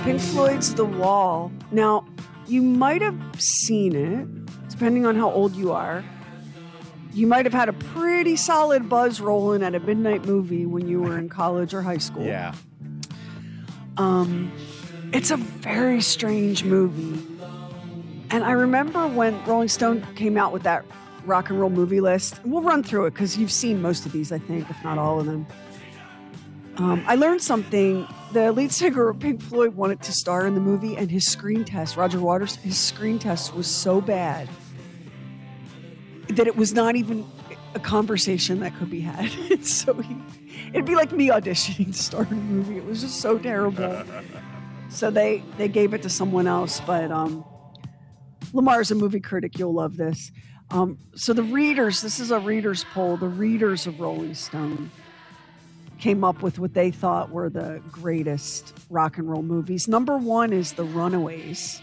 Pink Floyd's The Wall. Now, you might have seen it, depending on how old you are. You might have had a pretty solid buzz rolling at a midnight movie when you were in college or high school. Yeah. It's a very strange movie. And I remember when Rolling Stone came out with that rock and roll movie list. We'll run through it because you've seen most of these, I think, if not all of them. I learned something. The lead singer of Pink Floyd wanted to star in the movie, and his screen test, Roger Waters, his screen test was so bad that it was not even a conversation that could be had. So it'd be like me auditioning to star in a movie. It was just so terrible. So they gave it to someone else. But Lamar's a movie critic. You'll love this. So the readers, this is a readers poll. The readers of Rolling Stone came up with what they thought were the greatest rock and roll movies. Number one is The Runaways.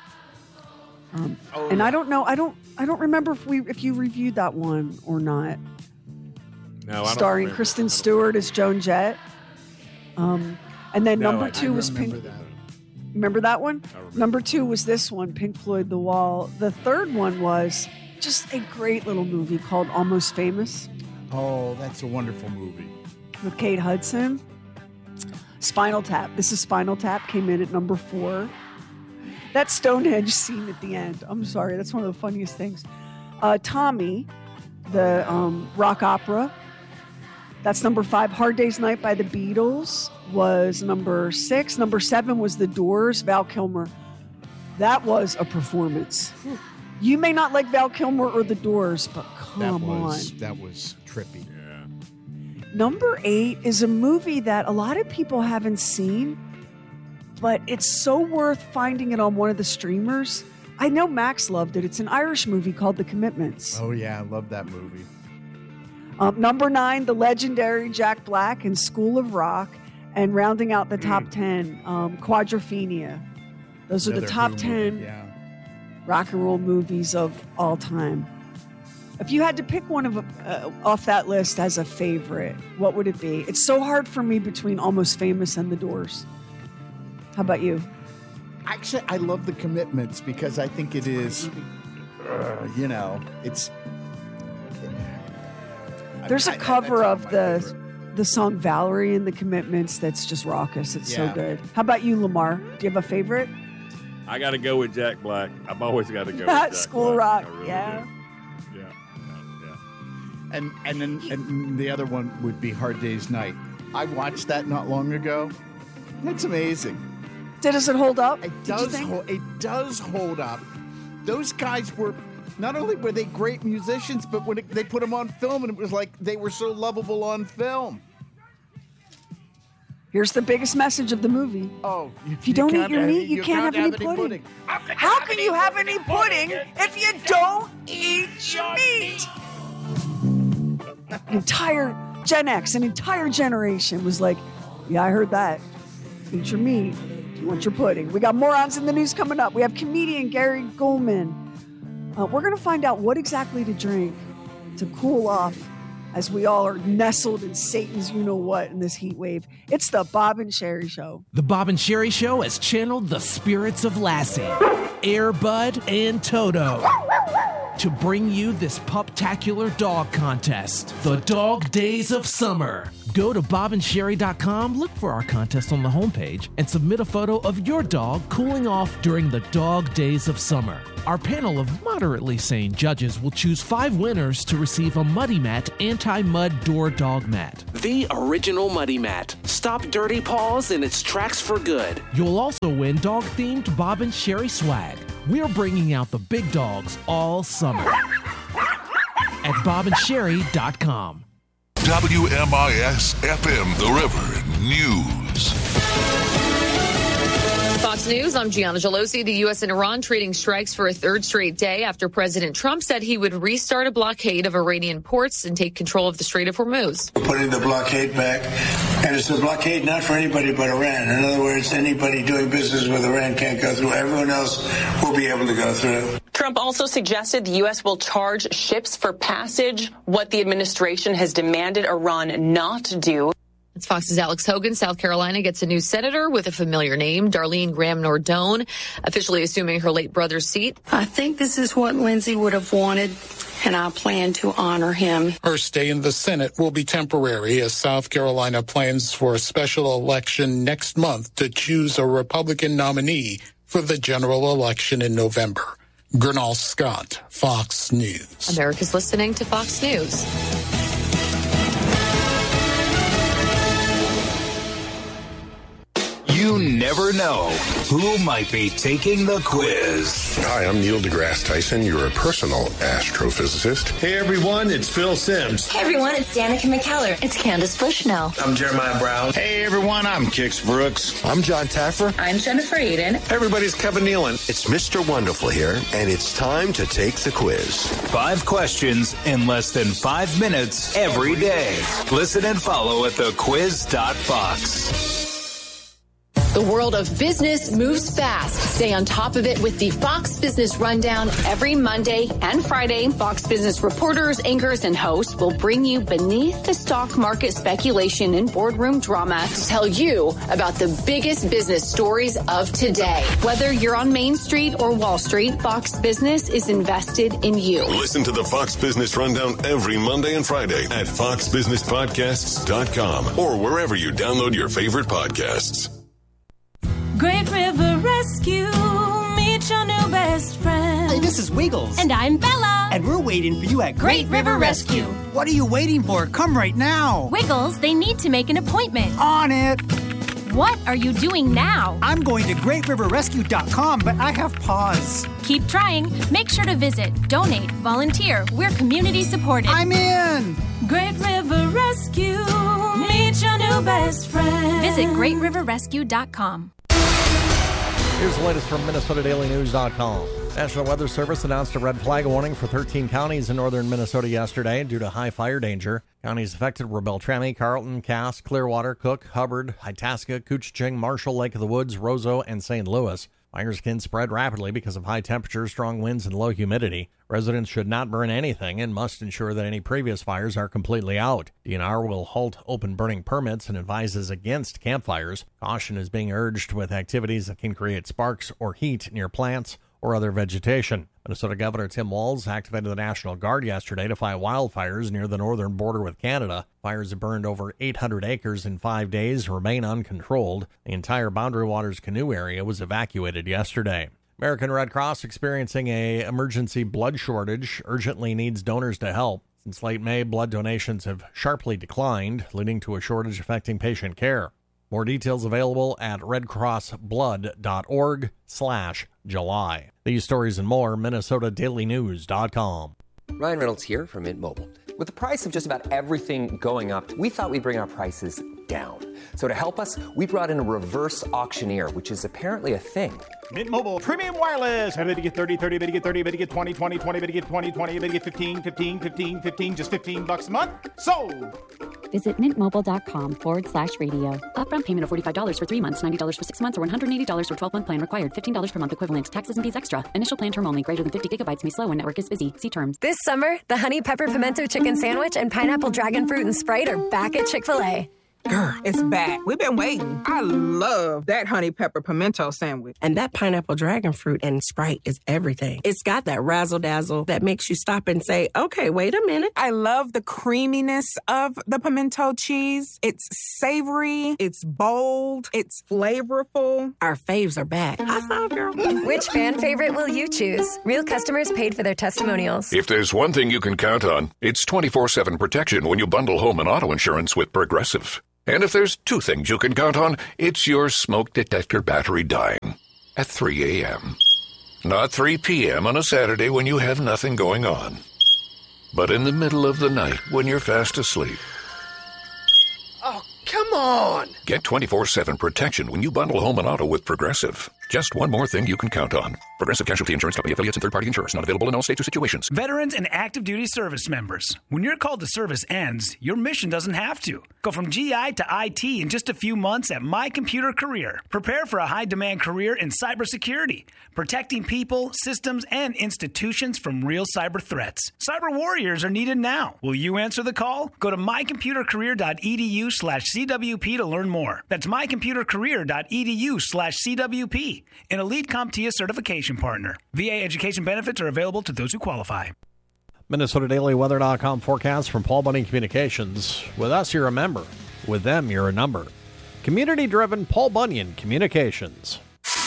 And I don't know. I don't remember if you reviewed that one or not. No, I don't. Starring Kristen Stewart as Joan Jett. And then number two was Pink. Remember that one? Number two was this one, Pink Floyd, The Wall. The third one was just a great little movie called Almost Famous. Oh, that's a wonderful movie. With Kate Hudson. Spinal Tap. This is Spinal Tap. Came in at number 4. That Stonehenge scene at the end. I'm sorry. That's one of the funniest things. Tommy, the rock opera. That's number 5. Hard Day's Night by the Beatles was number 6. Number 7 was The Doors, Val Kilmer. That was a performance. You may not like Val Kilmer or The Doors, but come on. That was trippy. Number 8 is a movie that a lot of people haven't seen, but it's so worth finding it on one of the streamers. I know Max loved it. It's an Irish movie called The Commitments. Oh, yeah. I love that movie. Number 9, the legendary Jack Black in School of Rock. And rounding out the top 10, Quadrophenia. Those are the top 10 rock and roll movies of all time. If you had to pick one of off that list as a favorite, what would it be? It's so hard for me between Almost Famous and The Doors. How about you? Actually, I love The Commitments because I think it is, it's... There's a cover of the song Valerie in The Commitments that's just raucous. It's so good. How about you, Lamar? Do you have a favorite? I got to go with Jack Black. I've always got to go with Jack School Black. Rock, Really yeah. do. And then the other one would be Hard Day's Night. I watched that not long ago. It's amazing. Does it hold up? It does hold up. Those guys were, not only were they great musicians, but when they put them on film, and it was like they were so lovable on film. Here's the biggest message of the movie. Oh, if you don't eat your meat, you can't have any pudding. How can you have any pudding if you don't eat your meat? Entire Gen X, an entire generation was like, yeah, I heard that. Eat your meat. You want your pudding. We got morons in the news coming up. We have comedian Gary Goldman. We're going to find out what exactly to drink to cool off as we all are nestled in Satan's you-know-what in this heat wave. It's the Bob and Sherry Show. The Bob and Sherry Show has channeled the spirits of Lassie, Air Bud, and Toto to bring you this puptacular dog contest, the Dog Days of Summer. Go to bobandsherry.com, look for our contest on the homepage, and submit a photo of your dog cooling off during the Dog Days of Summer. Our panel of moderately sane judges will choose 5 winners to receive a Muddy Mat anti-mud door dog mat. The original Muddy Mat. Stop dirty paws in its tracks for good. You'll also win dog-themed Bob and Sherry swag. We're bringing out the big dogs all summer at bobandsherry.com. WMIS FM, The River News. Fox News, I'm Gianna Gelosi. The U.S. and Iran trading strikes for a third straight day after President Trump said he would restart a blockade of Iranian ports and take control of the Strait of Hormuz. We're putting the blockade back, and it's a blockade not for anybody but Iran. In other words, anybody doing business with Iran can't go through. Everyone else will be able to go through. Trump also suggested the U.S. will charge ships for passage, what the administration has demanded Iran not do. It's Fox's Alex Hogan. South Carolina gets a new senator with a familiar name, Darlene Graham Nordone, officially assuming her late brother's seat. I think this is what Lindsey would have wanted, and I plan to honor him. Her stay in the Senate will be temporary as South Carolina plans for a special election next month to choose a Republican nominee for the general election in November. Gernal Scott, Fox News. America's listening to Fox News. You never know who might be taking the quiz. Hi, I'm Neil deGrasse Tyson, your personal astrophysicist. Hey everyone, it's Phil Simms. Hey everyone, it's Danica McKellar. It's Candace Bushnell. I'm Jeremiah Brown. Hey everyone, I'm Kix Brooks. I'm John Taffer. I'm Jennifer Eden. Hey everybody's Kevin Nealon. It's Mr. Wonderful here, and it's time to take the quiz. 5 questions in less than 5 minutes every day. Listen and follow at thequiz.fox. The world of business moves fast. Stay on top of it with the Fox Business Rundown every Monday and Friday. Fox Business reporters, anchors, and hosts will bring you beneath the stock market speculation and boardroom drama to tell you about the biggest business stories of today. Whether you're on Main Street or Wall Street, Fox Business is invested in you. Listen to the Fox Business Rundown every Monday and Friday at foxbusinesspodcasts.com or wherever you download your favorite podcasts. Great River Rescue, meet your new best friend. Hey, this is Wiggles. And I'm Bella. And we're waiting for you at Great River Rescue. What are you waiting for? Come right now. Wiggles, they need to make an appointment. On it. What are you doing now? I'm going to GreatRiverRescue.com, but I have pause. Keep trying. Make sure to visit, donate, volunteer. We're community supported. I'm in. Great River Rescue, meet your new best friend. Visit GreatRiverRescue.com. Here's the latest from MinnesotaDailyNews.com. National Weather Service announced a red flag warning for 13 counties in northern Minnesota yesterday due to high fire danger. Counties affected were Beltrami, Carlton, Cass, Clearwater, Cook, Hubbard, Itasca, Couchiching, Marshall, Lake of the Woods, Roseau, and St. Louis. Fires can spread rapidly because of high temperatures, strong winds, and low humidity. Residents should not burn anything and must ensure that any previous fires are completely out. DNR will halt open burning permits and advises against campfires. Caution is being urged with activities that can create sparks or heat near plants or other vegetation. Minnesota Governor Tim Walz activated the National Guard yesterday to fight wildfires near the northern border with Canada. Fires have burned over 800 acres in 5 days and remain uncontrolled. The entire Boundary Waters canoe area was evacuated yesterday. American Red Cross experiencing an emergency blood shortage, urgently needs donors to help. Since late May, blood donations have sharply declined, leading to a shortage affecting patient care. More details available at redcrossblood.org/July. These stories and more, MinnesotaDailyNews.com. Ryan Reynolds here from Mint Mobile. With the price of just about everything going up, we thought we'd bring our prices down. So to help us, we brought in a reverse auctioneer, which is apparently a thing. Mint Mobile Premium Wireless. How to get 30, 30, bit to get 30, bit to get 20, 20, 20, bit to get 20, 20, bit to get 15, 15, 15, 15, just $15 a month? Sold! Visit mintmobile.com/radio. Upfront payment of $45 for 3 months, $90 for 6 months, or $180 for 12-month plan required. $15 per month equivalent. Taxes and fees extra. Initial plan term only. Greater than 50 gigabytes may slow when network is busy. See terms. This summer, the Honey Pepper Pimento Chicken Sandwich and Pineapple Dragon Fruit and Sprite are back at Chick-fil-A. Girl, it's back. We've been waiting. I love that honey pepper pimento sandwich. And that pineapple dragon fruit and Sprite is everything. It's got that razzle-dazzle that makes you stop and say, okay, wait a minute. I love the creaminess of the pimento cheese. It's savory. It's bold. It's flavorful. Our faves are back. I saw, girl. Which fan favorite will you choose? Real customers paid for their testimonials. If there's one thing you can count on, it's 24/7 protection when you bundle home and auto insurance with Progressive. And if there's two things you can count on, it's your smoke detector battery dying at 3 a.m. Not 3 p.m. on a Saturday when you have nothing going on, but in the middle of the night when you're fast asleep. Oh, come on! Get 24/7 protection when you bundle home and auto with Progressive. Just one more thing you can count on. Progressive Casualty Insurance Company affiliates and third-party insurers. Not available in all states or situations. Veterans and active duty service members. When your call to service ends, your mission doesn't have to. Go from GI to IT in just a few months at My Computer Career. Prepare for a high-demand career in cybersecurity, protecting people, systems, and institutions from real cyber threats. Cyber warriors are needed now. Will you answer the call? Go to mycomputercareer.edu/CW CWP to learn more. That's mycomputercareer.edu/CWP, an elite CompTIA certification partner. VA education benefits are available to those who qualify. MinnesotaDailyWeather.com forecast from Paul Bunyan Communications. With us, you're a member. With them, you're a number. Community-driven Paul Bunyan Communications.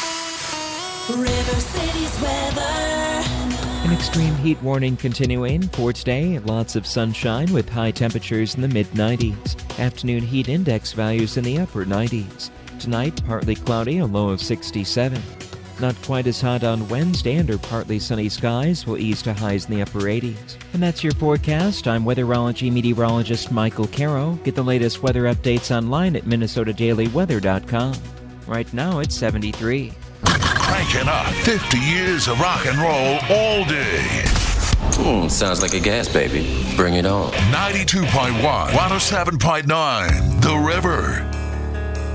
River City's weather. An extreme heat warning continuing for today. Lots of sunshine with high temperatures in the mid-90s. Afternoon heat index values in the upper 90s. Tonight, partly cloudy, a low of 67. Not quite as hot on Wednesday under partly sunny skies will ease to highs in the upper 80s. And that's your forecast. I'm weatherology meteorologist Michael Caro. Get the latest weather updates online at MinnesotaDailyWeather.com. Right now it's 73. Cranking up 50 years of rock and roll all day. Sounds like a gas, baby. Bring it on. 92.1, 107.9, The River.